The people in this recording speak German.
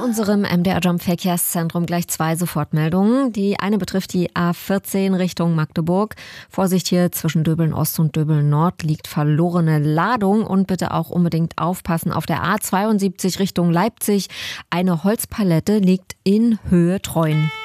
unserem MDR Jump Verkehrszentrum gleich 2 Sofortmeldungen. Die eine betrifft die A14 Richtung Magdeburg. Vorsicht hier zwischen Döbeln Ost und Döbeln Nord liegt verlorene Ladung und bitte auch unbedingt aufpassen auf der A72 Richtung Leipzig. Eine Holzpalette liegt in Höhe Treuen.